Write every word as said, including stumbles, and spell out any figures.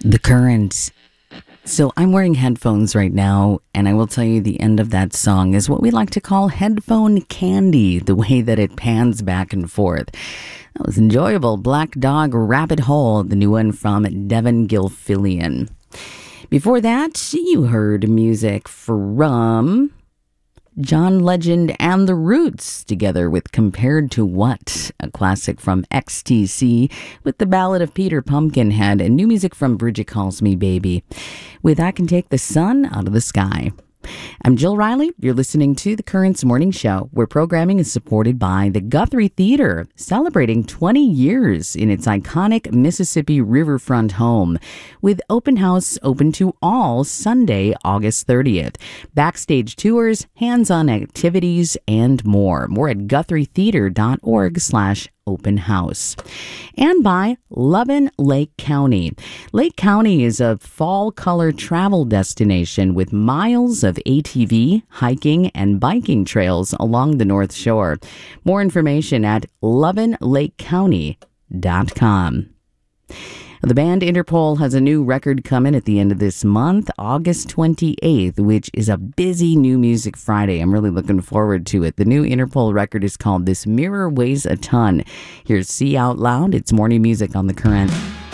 The Current. So I'm wearing headphones right now, and I will tell you the end of that song is what we like to call headphone candy, the way that it pans back and forth. That was enjoyable. Black Dog Rabbit Hole, the new one from Devin Gilfillian. Before that, you heard music from John Legend and The Roots, together with Compared to What, a classic from X T C, with the Ballad of Peter Pumpkinhead, and new music from Bridget Calls Me Baby, with I Can Take the Sun Out of the Sky. I'm Jill Riley. You're listening to The Current's Morning Show, where programming is supported by the Guthrie Theater, celebrating twenty years in its iconic Mississippi riverfront home, with open house open to all Sunday, August thirtieth. Backstage tours, hands-on activities, and more. More at guthrietheater.org slash open house. And by Lovin' Lake County. Lake County is a fall color travel destination with miles of A T V, hiking, and biking trails along the North Shore. More information at lovin lake county dot com. The band Interpol has a new record coming at the end of this month, August twenty-eighth, which is a busy New Music Friday. I'm really looking forward to it. The new Interpol record is called This Mirror Weighs a Ton. Here's See Out Loud. It's morning music on The Current.